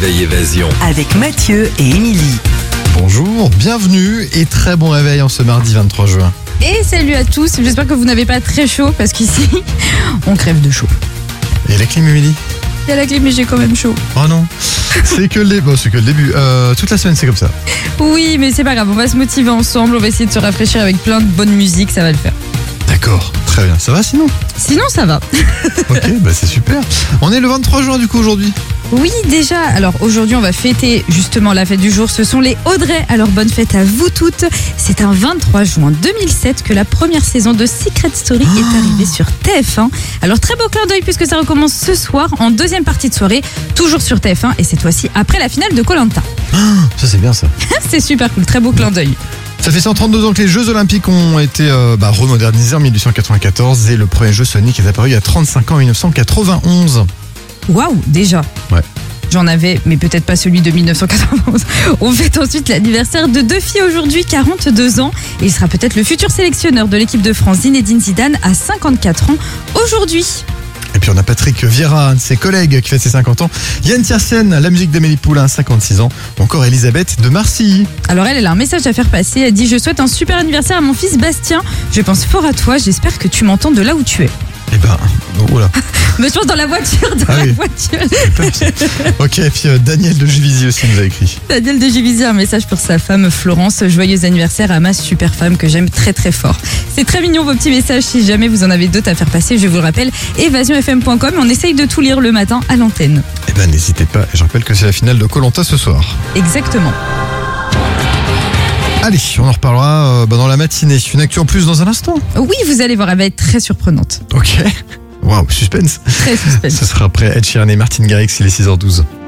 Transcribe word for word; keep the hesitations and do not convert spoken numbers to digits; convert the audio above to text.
Veille Évasion. Avec Mathieu et Émilie. Bonjour, bienvenue et très bon réveil en ce mardi vingt-trois juin. Et salut à tous, j'espère que vous n'avez pas très chaud parce qu'ici, on crève de chaud. Et la clim, Émilie ? Il y a la clim mais j'ai quand même chaud. Oh non, c'est que, le... bon, c'est que le début. Euh, toute la semaine, c'est comme ça. Oui, mais c'est pas grave, on va se motiver ensemble, on va essayer de se rafraîchir avec plein de bonne musique, ça va le faire. D'accord, très bien. Ça va sinon ? Sinon, ça va. Ok, bah c'est super. On est le vingt-trois juin du coup aujourd'hui. Oui, déjà. Alors aujourd'hui, on va fêter justement la fête du jour. Ce sont les Audrey. Alors bonne fête à vous toutes. C'est un vingt-trois juin deux mille sept que la première saison de Secret Story oh. est arrivée sur T F un. Alors très beau clin d'œil puisque ça recommence ce soir en deuxième partie de soirée, toujours sur T F un et cette fois-ci après la finale de Koh-Lanta. Oh, ça c'est bien ça. C'est super cool, très beau clin d'œil. Ça fait cent trente-deux ans que les Jeux Olympiques ont été euh, bah, remodernisés en mille huit cent quatre-vingt-quatorze et le premier jeu Sonic est apparu il y a trente-cinq ans en mille neuf cent quatre-vingt-onze. Waouh, déjà. Ouais. J'en avais, mais peut-être pas celui de mille neuf cent quatre-vingt-onze. On fête ensuite l'anniversaire de deux filles aujourd'hui, quarante-deux ans. Et il sera peut-être le futur sélectionneur de l'équipe de France, Zinedine Zidane, à cinquante-quatre ans aujourd'hui. Et puis on a Patrick Vieira, un de ses collègues qui fête ses cinquante ans. Yann Tiersen, la musique d'Amélie Poulain, cinquante-six ans. Ou encore Elisabeth de Marcilly. Alors elle, elle a un message à faire passer. Elle dit « Je souhaite un super anniversaire à mon fils Bastien. Je pense fort à toi. J'espère que tu m'entends de là où tu es. » Eh ben, oh là. Mais je pense dans la voiture, dans ah la oui. voiture. Ok, et puis euh, Daniel de Juvisy aussi nous a écrit. Daniel de Juvisy, un message pour sa femme Florence. Joyeux anniversaire à ma super femme que j'aime très très fort. C'est très mignon vos petits messages. Si jamais vous en avez d'autres à faire passer, je vous le rappelle, évasion f m point com. On essaye de tout lire le matin à l'antenne. Eh ben, n'hésitez pas. Je rappelle que c'est la finale de Koh-Lanta ce soir. Exactement. Allez, on en reparlera euh, bah, dans la matinée. Une actu en plus dans un instant. Oui, vous allez voir, elle va être très surprenante. Ok. Waouh, suspense. Très suspense. Ce sera après Ed Sheeran et Martin Garrix, il est six heures douze.